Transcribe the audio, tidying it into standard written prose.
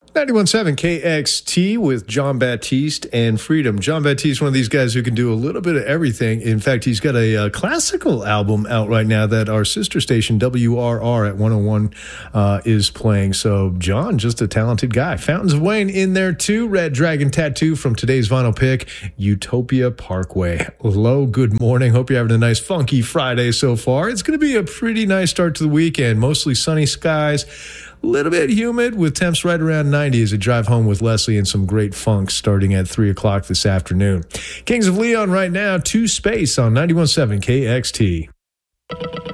91.7 KXT with John Baptiste and Freedom. John Baptiste, one of these guys who can do a little bit of everything. In fact, he's got a classical album out right now that our sister station, WRR at 101, is playing. So, John, just a talented guy. Fountains of Wayne in there, too. Red Dragon Tattoo from today's vinyl pick, Utopia Parkway. Hello, good morning. Hope you're having a nice, funky Friday so far. It's going to be a pretty nice start to the weekend. Mostly sunny skies. A little bit humid with temps right around 90 as I drive home with Leslie and some great funk starting at 3 o'clock this afternoon. Kings of Leon right now, 2 Space on 91.7 KXT.